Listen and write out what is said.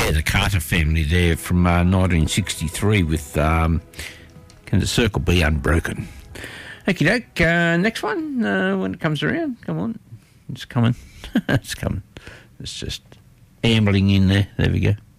Yeah, the Carter family there from 1963 with Can the Circle Be Unbroken? Okie doke, next one when it comes around. Come on. It's coming. It's coming. It's just ambling in there. There we go.